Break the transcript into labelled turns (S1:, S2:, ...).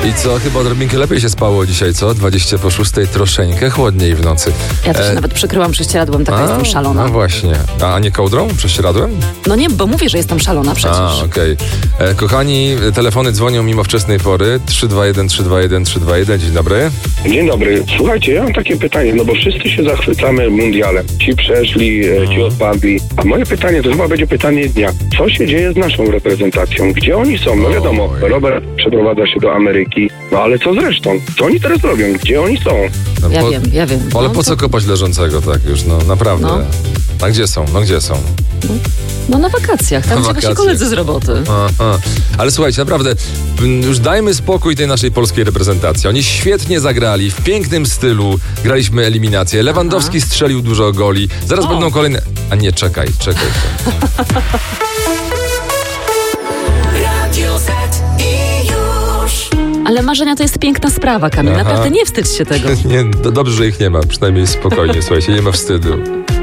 S1: I co, chyba odrobinkę lepiej się spało dzisiaj, co? 20 po 6, troszeczkę chłodniej w nocy.
S2: Ja też nawet przykryłam prześcieradłem, taka jestem szalona.
S1: No właśnie. A nie kołdrą? Prześcieradłem?
S2: No nie, bo mówię, że jestem szalona przecież.
S1: Okej. Kochani, telefony dzwonią mimo wczesnej pory. 321 321 321. Dzień dobry.
S3: Dzień dobry. Słuchajcie, ja mam takie pytanie, no bo wszyscy się zachwycamy mundialem. Ci przeszli, ci odpadli. A moje pytanie to chyba będzie pytanie dnia. Co się dzieje z naszą reprezentacją? Gdzie oni są? No wiadomo, Robert przeprowadza się do Ameryki. No ale co z resztą? Co oni teraz robią? Gdzie oni są?
S1: No,
S2: Ja wiem.
S1: Ale
S2: No,
S1: po co kopać leżącego, tak już, no naprawdę.
S2: No.
S1: A gdzie są? No gdzie są?
S2: No na wakacjach, tam
S1: Na
S2: gdzie wasi
S1: wakacjach.
S2: koledzy z roboty.
S1: Aha. Ale słuchajcie, naprawdę, już dajmy spokój tej naszej polskiej reprezentacji. Oni świetnie zagrali, w pięknym stylu graliśmy eliminację. Lewandowski strzelił dużo goli. Zaraz będą kolejne... A nie, czekaj.
S4: Radio Z i już.
S2: Ale marzenia to jest piękna sprawa, Kamil.
S1: Aha.
S2: Naprawdę nie wstydź się tego.
S1: Nie, dobrze, że ich nie ma. Przynajmniej spokojnie, słuchajcie, nie ma wstydu.